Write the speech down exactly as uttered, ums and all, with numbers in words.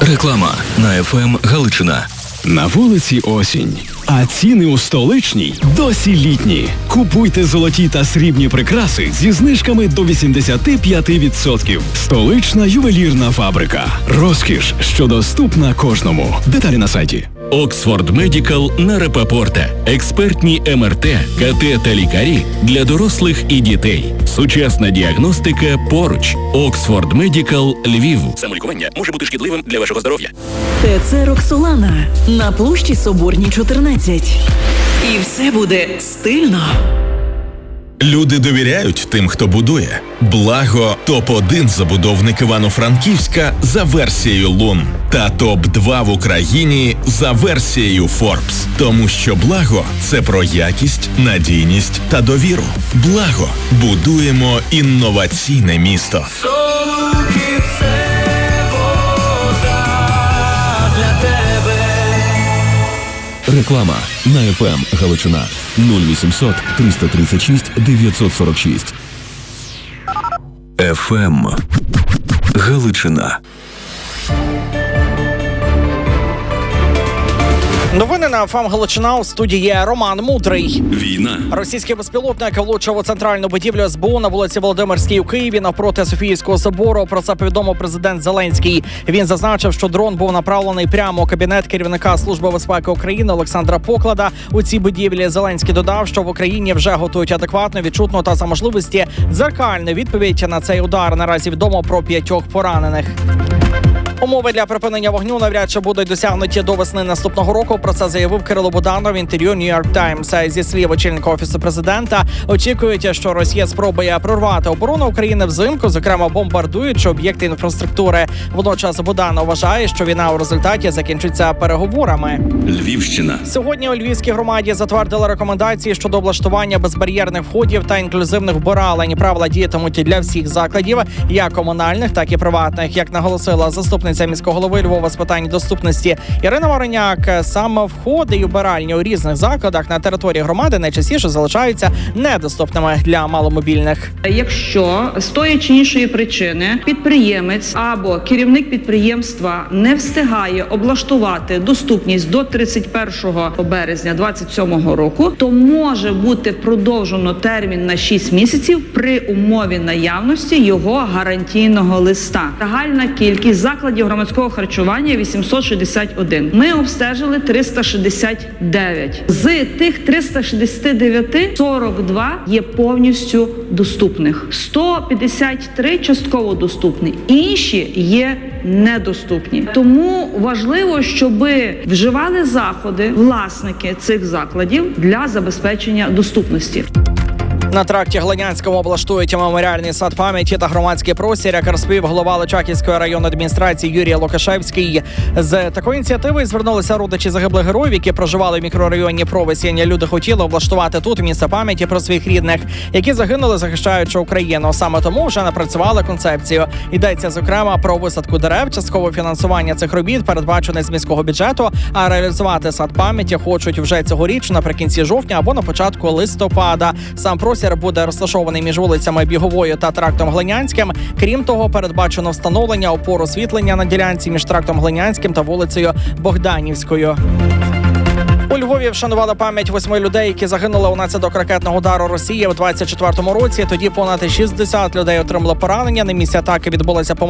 Реклама на еф ем Галичина. На вулиці осінь, а ціни у столичній досі літні. Купуйте золоті та срібні прикраси зі знижками до вісімдесят п'ять відсотків. Столична ювелірна фабрика. Розкіш, що доступна кожному. Деталі на сайті. Оксфорд Медікал на Рапопорта. Експертні ем ер те, ка те та лікарі для дорослих і дітей. Сучасна діагностика поруч. Оксфорд Медікал Львів. Самолікування може бути шкідливим для вашого здоров'я. ТЦ «Роксолана» на площі Соборній, чотирнадцять. І все буде стильно. Люди довіряють тим, хто будує. Благо – топ один забудовник Івано-Франківська за версією Лун. Та топ два в Україні за версією Forbes. Тому що Благо – це про якість, надійність та довіру. Благо – будуємо інноваційне місто. Реклама на еф ем Галичина. нуль вісімсот триста тридцять шість дев'ятсот сорок шість. еф ем Галичина. Новини на еф ем Галичина. У студії Роман Мудрий. Війна. Російський безпілотник влучив у центральну будівлю ес бе у на вулиці Володимирській у Києві навпроти Софійського собору. Про це повідомив президент Зеленський. Він зазначив, що дрон був направлений прямо у кабінет керівника Служби безпеки України Олександра Поклада. У цій будівлі Зеленський додав, що в Україні вже готують адекватну, відчутну та за можливості дзеркальну відповідь на цей удар. Наразі відомо про п'ятьох поранених. Умови для припинення вогню навряд чи будуть досягнуті до весни наступного року. Про це заявив Кирило Буданов в інтерв'ю New York Times. Зі слів очільника Офісу президента, очікують, що Росія спробує прорвати оборону України взимку, зокрема бомбардуючи об'єкти інфраструктури. Водночас Буданов вважає, що війна у результаті закінчиться переговорами. Львівщина. Сьогодні у Львівській громаді затвердили рекомендації щодо облаштування безбар'єрних входів та інклюзивних вбиралень. Правила діятимуть для всіх закладів, як комунальних, так і приватних. Як наголосила заступниця міського голови Львова з питань доступності Ірина Вороняк, саме входи й убиральні у різних закладах на території громади найчастіше залишаються недоступними для маломобільних. Якщо з тої чи іншої причини підприємець або керівник підприємства не встигає облаштувати доступність до тридцять першого березня двадцять сьомого року, то може бути продовжено термін на шість місяців при умові наявності його гарантійного листа. Загальна кількість закладів громадського харчування вісімсот шістдесят один. Ми обстежили триста шістдесят дев'ять. З тих триста шістдесят дев'ять сорок два є повністю доступних. сто п'ятдесят три частково доступні. Інші є недоступні. Тому важливо, щоб вживали заходи власники цих закладів для забезпечення доступності. На тракті Глинянському облаштують меморіальний сад пам'яті та громадський простір, як розповів голова Личаківської районної адміністрації Юрій Лукашевський. З такою ініціативою звернулися родичі загиблих героїв, які проживали в мікрорайоні Провесіння. Люди хотіли облаштувати тут місце пам'яті про своїх рідних, які загинули, захищаючи Україну. Саме тому вже напрацювали концепцію. Йдеться, зокрема, про висадку дерев. Часткове фінансування цих робіт передбачене з міського бюджету, а реалізувати сад пам'яті хочуть вже цьогоріч, наприкінці жовтня або на початку листопада. Сам простір буде розташований між вулицями Біговою та трактом Глинянським. Крім того, передбачено встановлення опор освітлення на ділянці між трактом Глинянським та вулицею Богданівською. У Львові вшанували пам'ять восьми людей, які загинули унаслідок ракетного удару Росії в двадцять четвертому році. Тоді понад шістдесят людей отримали поранення. На місці атаки відбулася